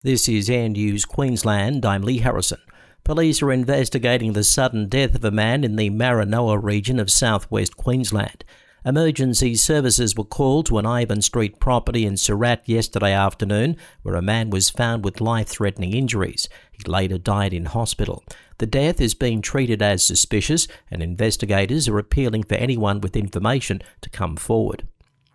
This is Air News Queensland. I'm Lee Harrison. Police are investigating the sudden death of a man in the Maranoa region of southwest Queensland. Emergency services were called to an Ivan Street property in Surat yesterday afternoon, where a man was found with life-threatening injuries. He later died in hospital. The death is being treated as suspicious, and investigators are appealing for anyone with information to come forward.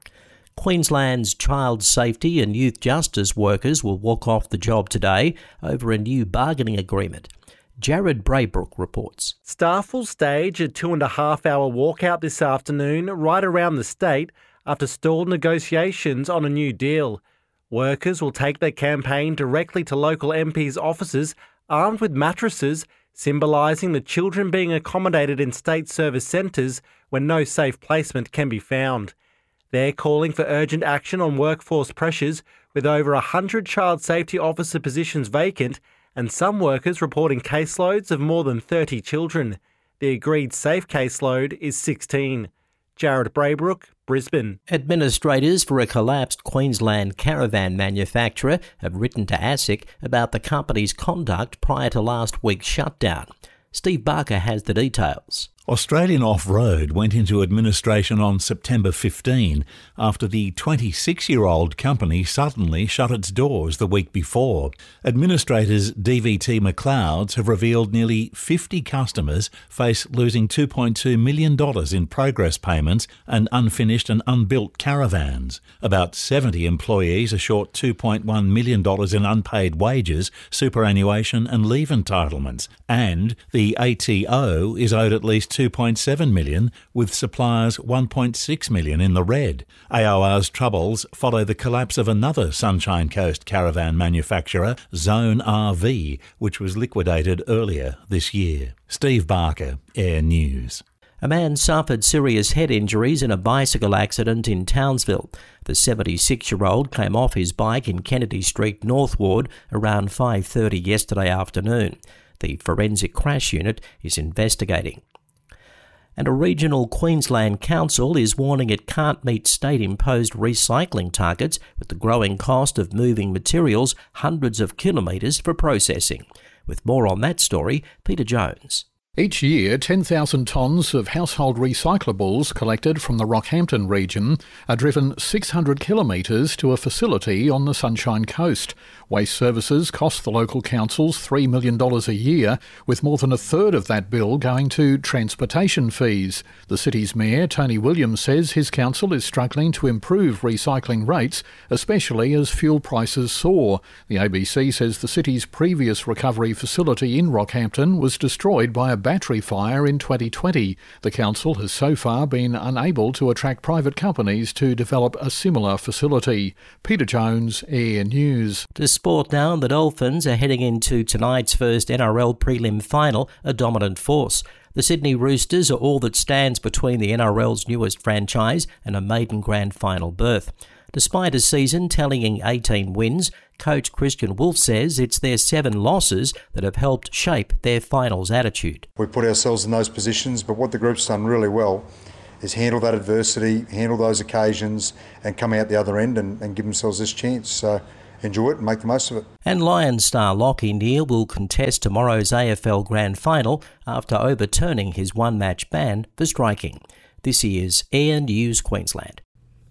Queensland's child safety and youth justice workers will walk off the job today over a new bargaining agreement. Jared Braybrook reports. Staff will stage a 2.5-hour walkout this afternoon right around the state after stalled negotiations on a new deal. Workers will take their campaign directly to local MPs' offices armed with mattresses, symbolising the children being accommodated in state service centres when no safe placement can be found. They're calling for urgent action on workforce pressures, with over 100 child safety officer positions vacant and some workers reporting caseloads of more than 30 children. The agreed safe caseload is 16. Jared Braybrook, Brisbane. Administrators for a collapsed Queensland caravan manufacturer have written to ASIC about the company's conduct prior to last week's shutdown. Steve Barker has the details. Australian Off-Road went into administration on September 15 after the 26-year-old company suddenly shut its doors the week before. Administrators DVT McLeod's have revealed nearly 50 customers face losing $2.2 million in progress payments and unfinished and unbuilt caravans. About 70 employees are short $2.1 million in unpaid wages, superannuation and leave entitlements. And the ATO is owed at least $2.7 million, with suppliers $1.6 million in the red. AOR's troubles follow the collapse of another Sunshine Coast caravan manufacturer, Zone RV, which was liquidated earlier this year. Steve Barker, Air News. A man suffered serious head injuries in a bicycle accident in Townsville. The 76-year-old came off his bike in Kennedy Street, North Ward, around 5:30 yesterday afternoon. The forensic crash unit is investigating. And a regional Queensland council is warning it can't meet state-imposed recycling targets with the growing cost of moving materials hundreds of kilometres for processing. With more on that story, Peter Jones. Each year, 10,000 tonnes of household recyclables collected from the Rockhampton region are driven 600 kilometres to a facility on the Sunshine Coast. Waste services cost the local councils $3 million a year, with more than a third of that bill going to transportation fees. The city's mayor, Tony Williams, says his council is struggling to improve recycling rates, especially as fuel prices soar. The ABC says the city's previous recovery facility in Rockhampton was destroyed by a battery fire in 2020. The council has so far been unable to attract private companies to develop a similar facility. Peter Jones, Air News. To sport now, the Dolphins are heading into tonight's first NRL prelim final, a dominant force. The Sydney Roosters are all that stands between the NRL's newest franchise and a maiden grand final berth. Despite a season tallying 18 wins, coach Christian Wolf says it's their 7 losses that have helped shape their finals attitude. We put ourselves in those positions, but what the group's done really well is handle that adversity, handle those occasions and come out the other end and give themselves this chance. So enjoy it and make the most of it. And Lions star Lachie Neale will contest tomorrow's AFL Grand Final after overturning his one-match ban for striking. This is Air News Queensland.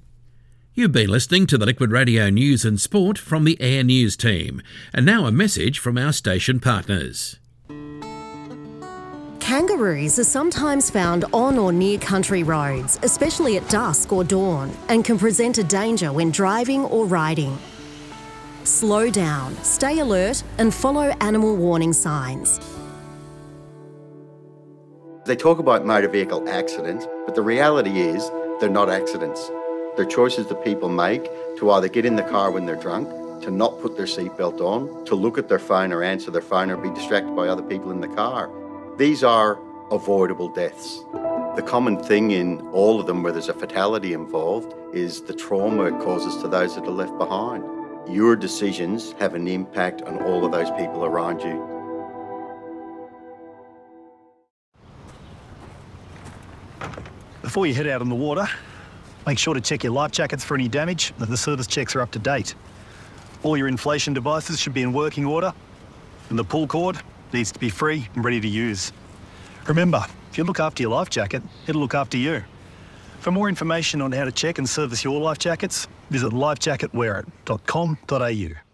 You've been listening to the Liquid Radio News and Sport from the Air News team. And now a message from our station partners. Kangaroos are sometimes found on or near country roads, especially at dusk or dawn, and can present a danger when driving or riding. Slow down, stay alert, and follow animal warning signs. They talk about motor vehicle accidents, but the reality is they're not accidents. They're choices that people make to either get in the car when they're drunk, to not put their seatbelt on, to look at their phone or answer their phone or be distracted by other people in the car. These are avoidable deaths. The common thing in all of them where there's a fatality involved is the trauma it causes to those that are left behind. Your decisions have an impact on all of those people around you. Before you head out on the water, make sure to check your life jackets for any damage, that the service checks are up to date. And if you need to use the restroom, make sure to use the restroom. All your inflation devices should be in working order, and the pull cord needs to be free and ready to use. Remember, if you look after your life jacket, it'll look after you. For more information on how to check and service your life jackets, visit lifejacketwearit.com.au.